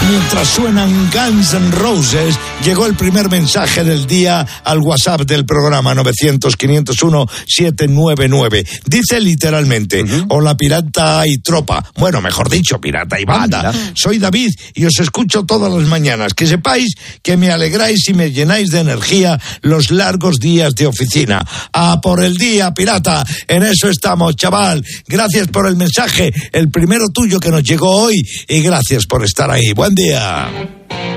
Mientras suenan Guns N' Roses, llegó el primer mensaje del día al WhatsApp del programa 900-501-799. Dice literalmente, hola pirata y tropa. Bueno, mejor dicho, pirata y banda. Soy David y os escucho todas las mañanas. Que sepáis que me alegráis y me llenáis de energía los largos días de oficina. ¡A por el día, pirata! En eso estamos, chaval. Gracias por el mensaje, el primero tuyo que nos llegó hoy, y gracias por estar ahí. Buen día.